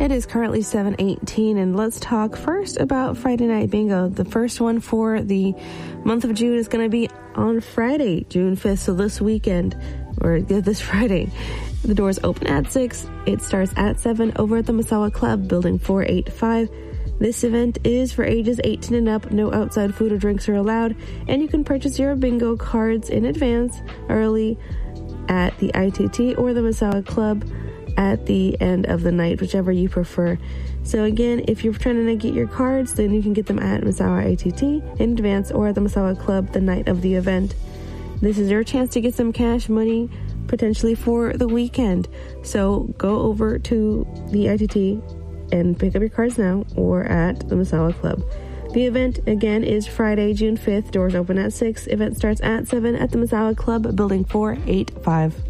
It is currently 7:18, and let's talk first about Friday Night Bingo. The first one for the month of June is going to be on Friday, June 5th, so this weekend, or this Friday. The doors open at 6. It starts at 7 over at the Masawa Club, building 485. This event is for ages 18 and up. No outside food or drinks are allowed, and you can purchase your bingo cards in advance early at the ITT or the Masawa Club at the end of the night, whichever you prefer. So again, if you're trying to get your cards, then you can get them at Masawa ITT in advance or at the Masawa Club the night of the event. This is your chance to get some cash money, potentially for the weekend. So go over to the ITT and pick up your cards now or at the Masawa Club. The event, again, is Friday, June 5th. Doors open at 6. Event starts at 7 at the Masawa Club, building 485.